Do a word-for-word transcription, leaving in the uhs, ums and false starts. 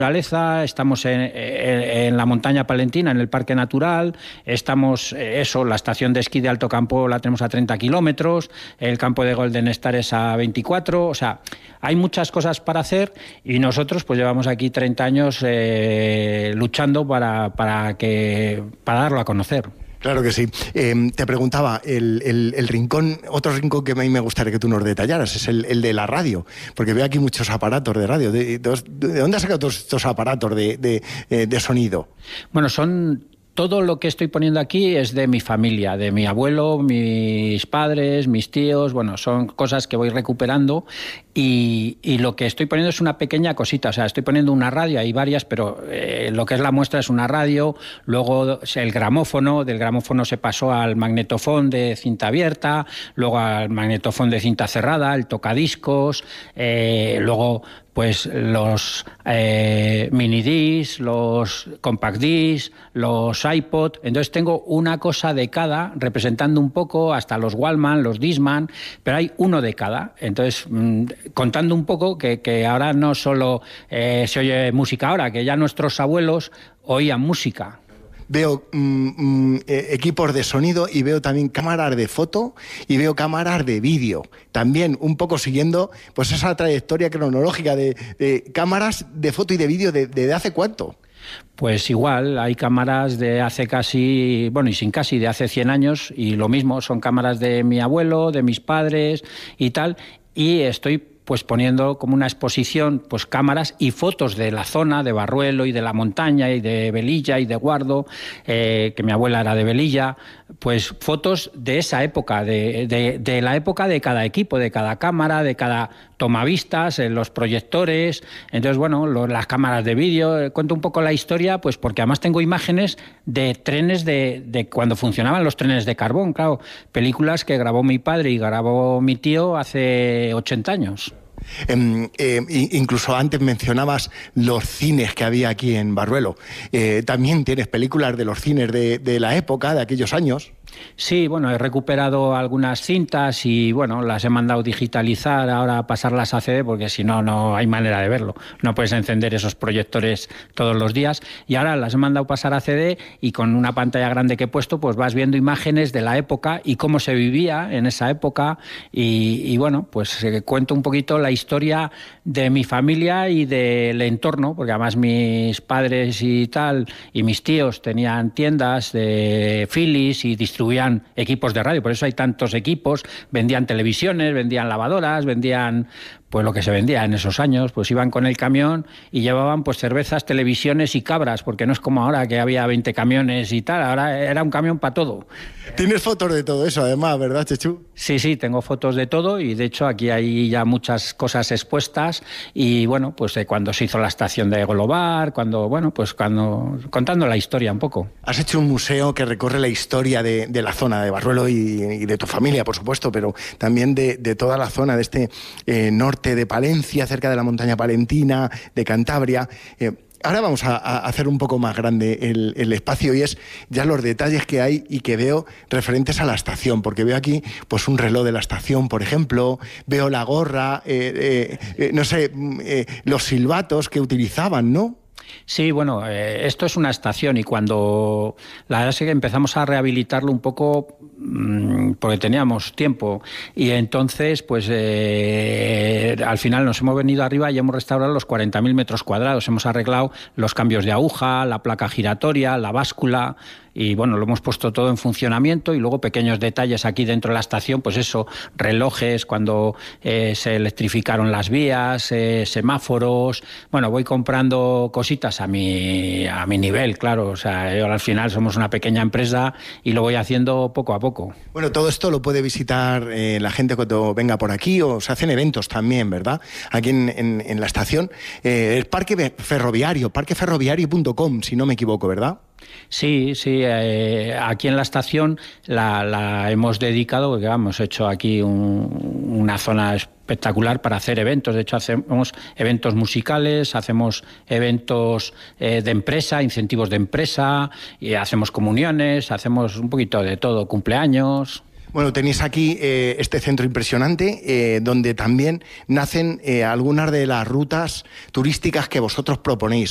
naturaleza, estamos en, en, en la montaña palentina, en el Parque Natural, estamos, eso, la estación de esquí de Alto Campo la tenemos a treinta kilómetros, el campo de Golden Star es a veinticuatro, o sea, hay muchas cosas para hacer y nosotros pues llevamos aquí treinta años eh, luchando para, para, que, para darlo a conocer. Claro que sí. Eh, te preguntaba, el, el, el rincón, otro rincón que a mí me gustaría que tú nos detallaras, es el, el de la radio, porque veo aquí muchos aparatos de radio. ¿De, de, de dónde has sacado todos estos aparatos de, de, de sonido? Bueno, son... Todo lo que estoy poniendo aquí es de mi familia, de mi abuelo, mis padres, mis tíos, bueno, son cosas que voy recuperando y, y lo que estoy poniendo es una pequeña cosita, o sea, estoy poniendo una radio, hay varias, pero eh, lo que es la muestra es una radio, luego el gramófono, del gramófono se pasó al magnetofón de cinta abierta, luego al magnetofón de cinta cerrada, el tocadiscos, eh, luego... pues los eh, mini discs, los compact discs, los iPod. Entonces tengo una cosa de cada, representando un poco hasta los Walkman, los Discman, pero hay uno de cada. Entonces, mmm, contando un poco que, que ahora no solo eh, se oye música ahora, que ya nuestros abuelos oían música. Veo mm, eh, equipos de sonido y veo también cámaras de foto y veo cámaras de vídeo. También un poco siguiendo pues esa trayectoria cronológica de, de cámaras de foto y de vídeo de, de, de hace cuánto. Pues igual, hay cámaras de hace casi, bueno, y sin casi, de hace cien años, y lo mismo, son cámaras de mi abuelo, de mis padres y tal, y estoy pues poniendo como una exposición pues cámaras y fotos de la zona de Barruelo y de la montaña y de Velilla y de Guardo, eh, que mi abuela era de Velilla, pues fotos de esa época, de, de, de la época de cada equipo, de cada cámara, de cada tomavistas, eh, los proyectores. Entonces, bueno, los, las cámaras de vídeo, eh, cuento un poco la historia, pues porque además tengo imágenes de trenes de, de cuando funcionaban los trenes de carbón, claro, películas que grabó mi padre y grabó mi tío hace ochenta años. Eh, eh, incluso antes mencionabas los cines que había aquí en Barruelo. Eh, también tienes películas de los cines de, de la época, de aquellos años. Sí, bueno, he recuperado algunas cintas y bueno, las he mandado digitalizar, ahora a pasarlas a C D porque si no, no hay manera de verlo. No puedes encender esos proyectores todos los días y ahora las he mandado pasar a C D y con una pantalla grande que he puesto pues vas viendo imágenes de la época y cómo se vivía en esa época y, y bueno, pues eh, cuento un poquito la historia de mi familia y del entorno, porque además mis padres y tal y mis tíos tenían tiendas de Philips y distribuían equipos de radio, por eso hay tantos equipos, vendían televisiones, vendían lavadoras, vendían pues lo que se vendía en esos años, pues iban con el camión y llevaban pues cervezas, televisiones y cabras, porque no es como ahora que había veinte camiones y tal, ahora era un camión para todo. Tienes fotos de todo eso además, ¿verdad, Chechu? Sí, sí, tengo fotos de todo y de hecho aquí hay ya muchas cosas expuestas y bueno, pues de cuando se hizo la estación de Global, cuando, bueno, pues cuando, contando la historia un poco. Has hecho un museo que recorre la historia de, de la zona de Barruelo y, y de tu familia, por supuesto, pero también de, de toda la zona de este eh, norte de Palencia, cerca de la montaña palentina, de Cantabria. Eh, ahora vamos a, a hacer un poco más grande el, el espacio y es ya los detalles que hay y que veo referentes a la estación, porque veo aquí pues un reloj de la estación, por ejemplo, veo la gorra, eh, eh, eh, no sé, eh, los silbatos que utilizaban, ¿no? Sí, bueno, eh, esto es una estación y cuando la verdad es que empezamos a rehabilitarlo un poco mmm, porque teníamos tiempo y entonces pues eh, al final nos hemos venido arriba y hemos restaurado los cuarenta mil metros cuadrados, hemos arreglado los cambios de aguja, la placa giratoria, la báscula y bueno, lo hemos puesto todo en funcionamiento y luego pequeños detalles aquí dentro de la estación, pues eso, relojes cuando eh, se electrificaron las vías, eh, semáforos, bueno, voy comprando cositas a mi, a mi nivel, claro, o sea, yo al final somos una pequeña empresa y lo voy haciendo poco a poco. Bueno, todo esto lo puede visitar eh, la gente cuando venga por aquí o se hacen eventos también, ¿verdad? Aquí en, en, en la estación, eh, el parque ferroviario, parque ferroviario punto com, si no me equivoco, ¿verdad? Sí, sí, eh, aquí en la estación la, la hemos dedicado, porque hemos hecho aquí un, una zona espectacular para hacer eventos. De hecho, hacemos eventos musicales, hacemos eventos eh, de empresa, incentivos de empresa, y hacemos comuniones, hacemos un poquito de todo, cumpleaños. Bueno, tenéis aquí eh, este centro impresionante eh, donde también nacen eh, algunas de las rutas turísticas que vosotros proponéis.